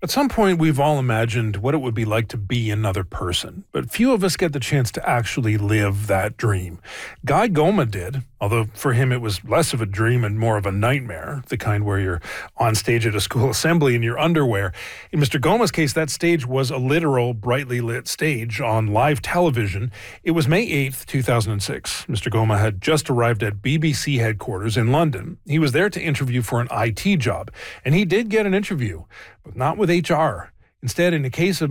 At some point, we've all imagined what it would be like to be another person, but few of us get the chance to actually live that dream. Guy Goma did, although for him it was less of a dream and more of a nightmare, the kind where you're on stage at a school assembly in your underwear. In Mr. Goma's case, that stage was a literal, brightly lit stage on live television. It was May 8th, 2006. Mr. Goma had just arrived at BBC headquarters in London. He was there to interview for an IT job, and he did get an interview, but not with HR. Instead, in the case of